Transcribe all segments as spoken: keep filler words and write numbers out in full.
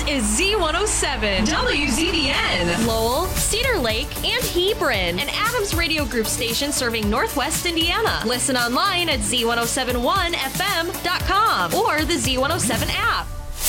is Z one oh seven, W Z B N. Lowell, Cedar Lake, and Hebron. An Adams Radio Group station serving Northwest Indiana. Listen online at Z one oh seven one F M dot com or the Z one oh seven app.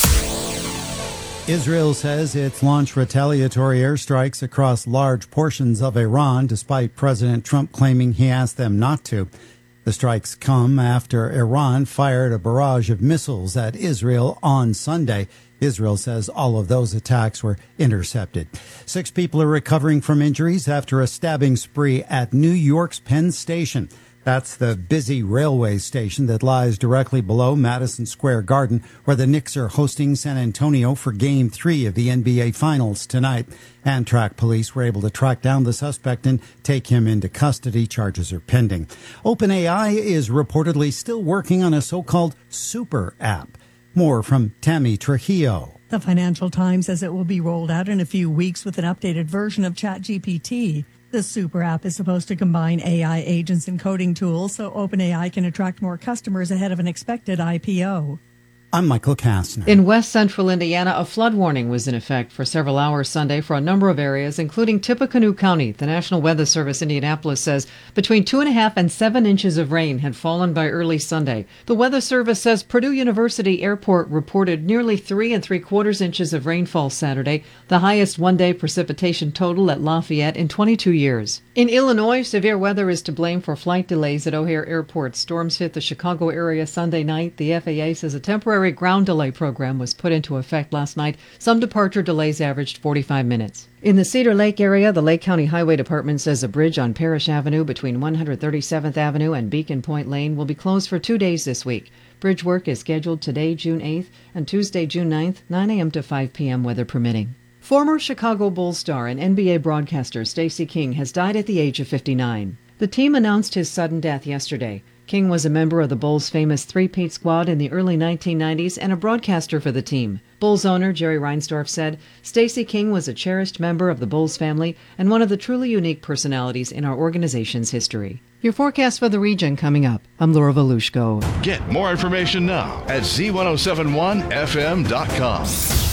Israel says it's launched retaliatory airstrikes across large portions of Iran, despite President Trump claiming he asked them not to. The strikes come after Iran fired a barrage of missiles at Israel on Sunday. Israel says all of those attacks were intercepted. Six people are recovering from injuries after a stabbing spree at New York's Penn Station. That's the busy railway station that lies directly below Madison Square Garden, where the Knicks are hosting San Antonio for Game three of the N B A Finals tonight. Amtrak police were able to track down the suspect and take him into custody. Charges are pending. OpenAI is reportedly still working on a so-called super app. More from Tammy Trujillo. The Financial Times says it will be rolled out in a few weeks with an updated version of ChatGPT. The super app is supposed to combine A I agents and coding tools so OpenAI can attract more customers ahead of an expected I P O. I'm Michael Kastner. In west central Indiana, a flood warning was in effect for several hours Sunday for a number of areas, including Tippecanoe County. The National Weather Service Indianapolis says between two and a half and seven inches of rain had fallen by early Sunday. The Weather Service says Purdue University Airport reported nearly three and three quarters inches of rainfall Saturday, the highest one-day precipitation total at Lafayette in twenty-two years. In Illinois, severe weather is to blame for flight delays at O'Hare Airport. Storms hit the Chicago area Sunday night. The F A A says a temporary ground delay program was put into effect last night. Some departure delays averaged forty-five minutes. In the Cedar Lake area, the Lake County Highway Department says a bridge on Parrish Avenue between one hundred thirty-seventh Avenue and Beacon Point Lane will be closed for two days this week. Bridge work is scheduled today, June eighth, and Tuesday, June ninth, nine a.m. to five p.m., weather permitting. Former Chicago Bulls star and N B A broadcaster Stacey King has died at the age of fifty-nine. The team announced his sudden death yesterday. King was a member of the Bulls' famous three-peat squad in the early nineteen nineties and a broadcaster for the team. Bulls owner Jerry Reinsdorf said, "Stacey King was a cherished member of the Bulls family and one of the truly unique personalities in our organization's history." Your forecast for the region coming up. I'm Laura Volushko. Get more information now at Z one oh seven one F M dot com.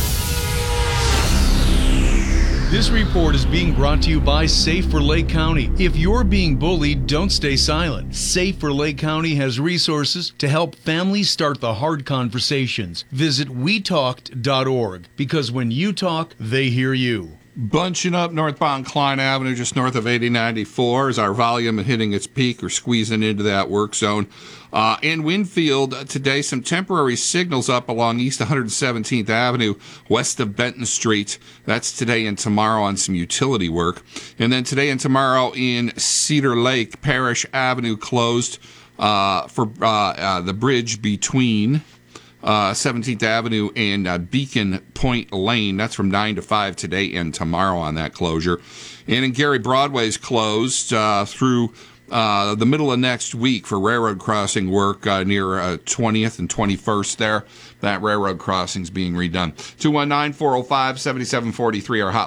This report is being brought to you by Safe for Lake County. If you're being bullied, don't stay silent. Safe for Lake County has resources to help families start the hard conversations. Visit we talked dot org, because when you talk, they hear you. Bunching up northbound Klein Avenue just north of eighty ninety-four as our volume hitting its peak or squeezing into that work zone. Uh, in Winfield today, some temporary signals up along East one hundred seventeenth Avenue, west of Benton Street. That's today and tomorrow on some utility work. And then today and tomorrow in Cedar Lake, Parrish Avenue closed uh, for uh, uh, the bridge between Uh, seventeenth Avenue and uh, Beacon Point Lane. That's from nine to five today and tomorrow on that closure. And in Gary, Broadway's closed uh, through uh, the middle of next week for railroad crossing work uh, near uh, twentieth and twenty-first there. That railroad crossing's being redone. two one nine, four oh five, seven seven four three, our hotline.